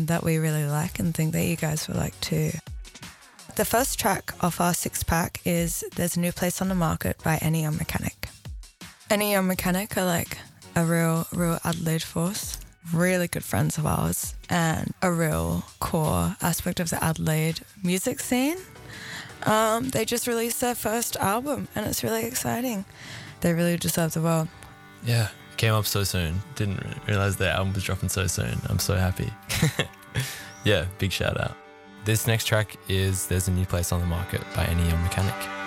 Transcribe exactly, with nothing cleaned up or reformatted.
that we really like and think that you guys will like too. The first track off our six pack is There's a New Place on the Market by Any Young Mechanic. Any Young Mechanic are like a real, real Adelaide force, really good friends of ours, and a real core aspect of the Adelaide music scene. Um, they just released their first album and it's really exciting. They really deserve the world. Yeah, came up so soon. Didn't realise their album was dropping so soon. I'm so happy. Yeah, big shout out. This next track is There's a New Place on the Market by Any Young Mechanic.